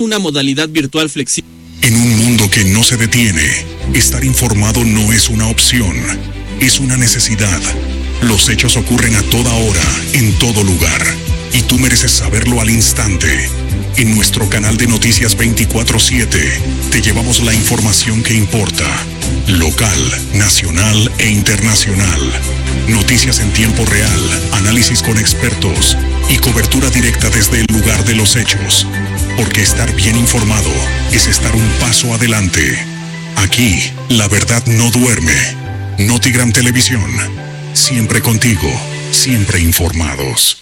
una modalidad virtual flexible. En un mundo que no se detiene, estar informado no es una opción, es una necesidad. Los hechos ocurren a toda hora, en todo lugar, y tú mereces saberlo al instante. En nuestro canal de Noticias 24/7 te llevamos la información que importa, local, nacional e internacional. Noticias en tiempo real, análisis con expertos y cobertura directa desde el lugar de los hechos. Porque estar bien informado es estar un paso adelante. Aquí, la verdad no duerme. Notigram Televisión, siempre contigo, siempre informados.